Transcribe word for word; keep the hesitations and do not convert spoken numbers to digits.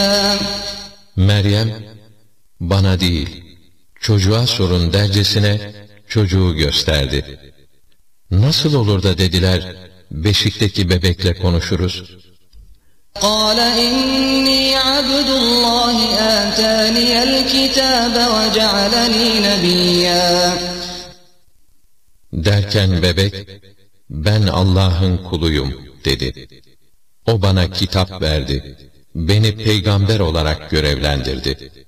Meryem, bana değil, çocuğa sorun dercesine çocuğu gösterdi. Nasıl olur da dediler, beşikteki bebekle konuşuruz? قَالَ إِنِّي عَبْدُ اللّٰهِ آتَانِيَ الْكِتَابَ وَجَعَلَنِي نَبِيًّا. Derken bebek, ben Allah'ın kuluyum dedi. O bana kitap verdi, beni peygamber olarak görevlendirdi.